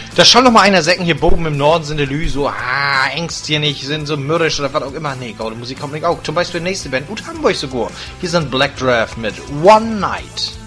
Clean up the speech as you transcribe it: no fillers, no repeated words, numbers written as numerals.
Da soll noch mal einer sagen, hier oben im Norden sind die Lü so, Ängst hier nicht, sind so mürrisch oder was auch immer. Nee, gute Musik kommt nicht auch. Zum Beispiel die nächste Band, ut Hamburg sogar. Hier sind Black Draft mit One Night.